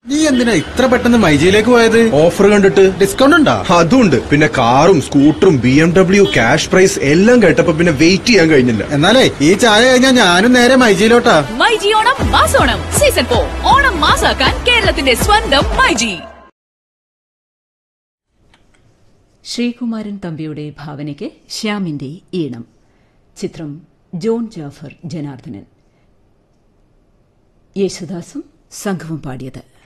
നീ എന്തിനാ ഇത്ര പെട്ടെന്ന് മൈജിയിലേക്ക് പോയത്? ഓഫർ കണ്ടിട്ട്. ഡിസ്കൗണ്ട് ഉണ്ടോ? അതുണ്ട്. പിന്നെ കാറും സ്കൂട്ടറും BMW ക്യാഷ് പ്രൈസ് എല്ലാം കേട്ടപ്പോ പിന്നെ വെയിറ്റ് ചെയ്യാൻ കഴിഞ്ഞില്ല. എന്നാലേ ഈ ചായ കഴിഞ്ഞാൽ ഞാനും നേരെ മൈജിയിലോട്ടാ. മൈജി ഓണം മാസോണം സീസൺ 4 ഓണം മാസാക്കാൻ കേരളത്തിന്റെ സ്വന്തം മൈജി. ശ്രീകുമാരൻ തമ്പിയുടെ ഭാവനയ്ക്ക് ശ്യാമിന്റെ ഈണം. ചിത്രം ജോൺ ജാഫർ ജനാർദ്ദനൻ. യേശുദാസും സംഘവും പാടിയത്.